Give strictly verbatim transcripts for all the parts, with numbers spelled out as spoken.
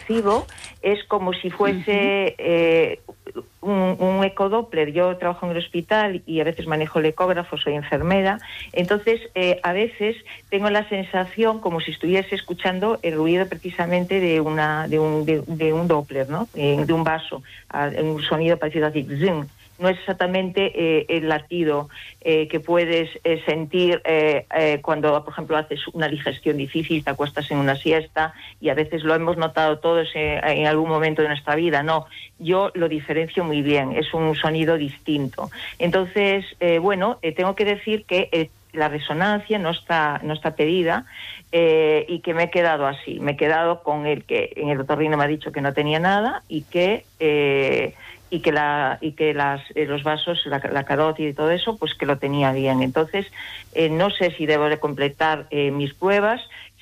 percibo es como si fuese eh, un, un ecodoppler. Yo trabajo en el hospital y a veces manejo el ecógrafo, soy enfermera, entonces eh, a veces tengo la sensación como si estuviese escuchando el ruido precisamente de una de un, de, de un doppler, ¿no? Eh, de un vaso, un sonido parecido así, zing. No es exactamente eh, el latido eh, que puedes eh, sentir eh, eh, cuando, por ejemplo, haces una digestión difícil, te acuestas en una siesta, y a veces lo hemos notado todos eh, en algún momento de nuestra vida. No, yo lo diferencio muy bien, es un sonido distinto. Entonces, eh, bueno, eh, tengo que decir que eh, la resonancia no está, no está pedida eh, y que me he quedado así. Me he quedado con el que en el otorrino me ha dicho que no tenía nada y que... Eh, y que la y que las eh, los vasos, la, la carótida y todo eso, pues que lo tenía bien. Entonces, eh, no sé si debo de completar eh, mis pruebas,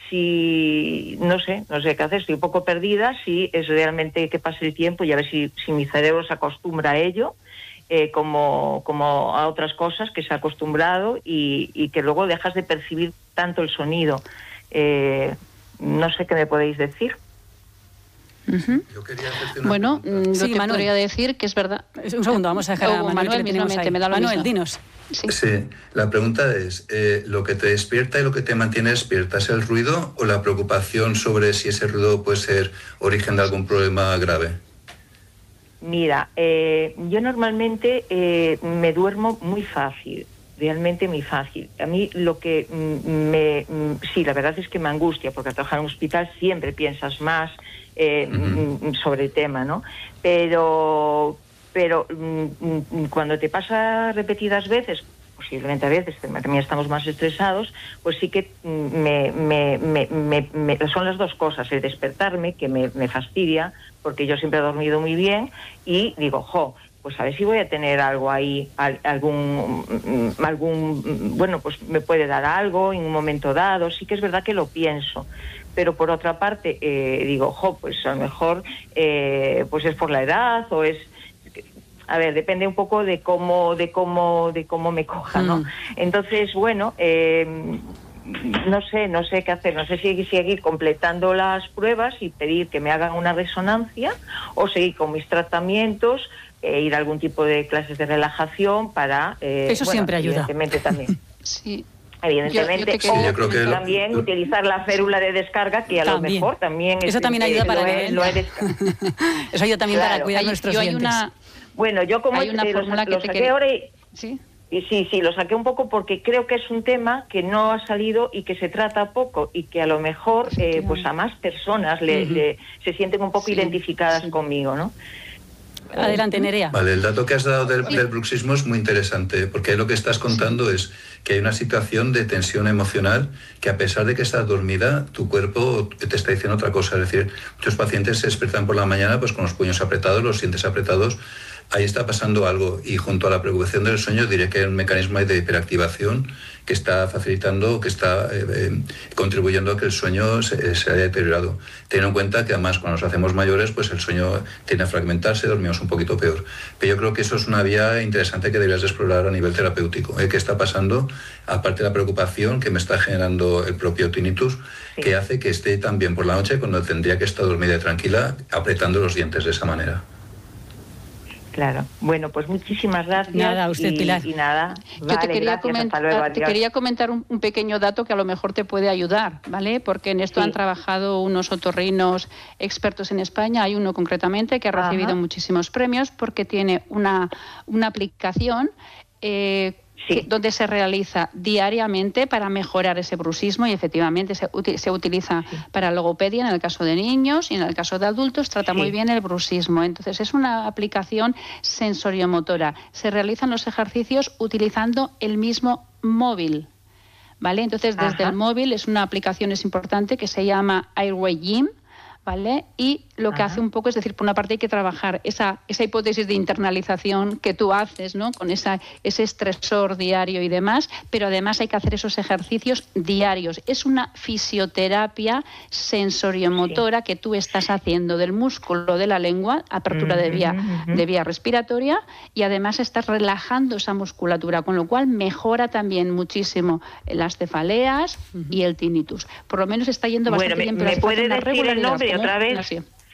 si no sé, no sé qué hacer, estoy un poco perdida, si es realmente que pase el tiempo y a ver si, si mi cerebro se acostumbra a ello, eh, como, como a otras cosas que se ha acostumbrado y, y que luego dejas de percibir tanto el sonido. Eh, no sé qué me podéis decir. Uh-huh. Yo quería hacerte una bueno, pregunta. yo Sí, te Manuel. podría decir que es verdad. Un segundo, vamos a dejar a Oh, Manuel, Manuel que le tenemos mismamente, ahí. me da lo Manuel, mismo. dinos. Sí. Sí, la pregunta es, eh, ¿lo que te despierta y lo que te mantiene despierta es el ruido o la preocupación sobre si ese ruido puede ser origen de algún problema grave? Mira, eh, yo normalmente eh, me duermo muy fácil, realmente muy fácil. A mí lo que me... Sí, la verdad es que me angustia, porque al trabajar en un hospital siempre piensas más eh, uh-huh. sobre el tema, ¿no? Pero, pero cuando te pasa repetidas veces, posiblemente a veces también estamos más estresados, pues sí que me, me, me, me, me, son las dos cosas, el despertarme, que me, me fastidia, porque yo siempre he dormido muy bien, y digo, jo, pues a ver si voy a tener algo ahí, algún, algún, bueno, pues me puede dar algo en un momento dado. Sí que es verdad que lo pienso, pero por otra parte eh, digo, jo, pues a lo mejor eh, pues es por la edad o es... A ver, depende un poco de cómo, de cómo, de cómo me coja, ¿no? Mm. Entonces, bueno, eh, no sé, no sé qué hacer, no sé si seguir completando las pruebas y pedir que me hagan una resonancia o seguir con mis tratamientos, eh, ir a algún tipo de clases de relajación para... Eh, Eso bueno, siempre ayuda. Evidentemente también. Sí. Evidentemente, yo, yo, o yo creo que también lo... utilizar la férula de descarga, que a también. lo mejor también... Eso es, también eh, ayuda para lo la he, lo he Eso ayuda también claro. para cuidar hay, nuestros yo hay dientes. Una... Bueno, yo como hay una eh, fórmula lo, que lo te saqué quería... ahora y, ¿Sí? y sí, sí, lo saqué un poco porque creo que es un tema que no ha salido y que se trata poco y que a lo mejor eh, pues a más personas le, uh-huh. le, se sienten un poco sí, identificadas sí. conmigo, ¿no? Adelante, Nerea. Vale, el dato que has dado del, del bruxismo es muy interesante, porque lo que estás contando sí. es que hay una situación de tensión emocional que a pesar de que estás dormida, tu cuerpo te está diciendo otra cosa. Es decir, muchos pacientes se despiertan por la mañana pues con los puños apretados, los dientes apretados. Ahí está pasando algo y junto a la preocupación del sueño diré que hay un mecanismo de hiperactivación que está facilitando, que está eh, eh, contribuyendo a que el sueño se, se haya deteriorado. Teniendo en cuenta que además cuando nos hacemos mayores pues el sueño tiende a fragmentarse, dormimos un poquito peor. Pero yo creo que eso es una vía interesante que deberías explorar a nivel terapéutico. ¿eh? ¿Qué está pasando? Aparte de la preocupación que me está generando el propio tinnitus, sí. que hace que esté también por la noche cuando tendría que estar dormida y tranquila apretando los dientes de esa manera. Claro. Bueno, pues muchísimas gracias. Nada, usted, y, Pilar. Y nada, Yo vale, te quería, gracias, comentar, hasta luego, te quería comentar un, un pequeño dato que a lo mejor te puede ayudar, ¿vale? Porque en esto sí. han trabajado unos otorrinos expertos en España. Hay uno concretamente que ha recibido Ajá. muchísimos premios porque tiene una, una aplicación eh, Sí. Que, donde se realiza diariamente para mejorar ese bruxismo y efectivamente se, uti- se utiliza sí. para logopedia en el caso de niños y en el caso de adultos trata sí. muy bien el bruxismo. Entonces es una aplicación sensoriomotora. Se realizan los ejercicios utilizando el mismo móvil, ¿vale? Entonces desde Ajá. el móvil es una aplicación, es importante, que se llama Airway Gym, ¿vale? Y lo que Ajá. hace un poco es decir, por una parte hay que trabajar esa, esa hipótesis de internalización que tú haces, ¿no? Con esa, ese estresor diario y demás, pero además hay que hacer esos ejercicios diarios. Es una fisioterapia sensoriomotora sí. que tú estás haciendo del músculo de la lengua, apertura uh-huh, de vía, uh-huh. de vía respiratoria, y además estás relajando esa musculatura, con lo cual mejora también muchísimo las cefaleas uh-huh. y el tinnitus. Por lo menos está yendo bastante bueno, bien. ¿me, ¿me puede decir el nombre como, otra vez? Así.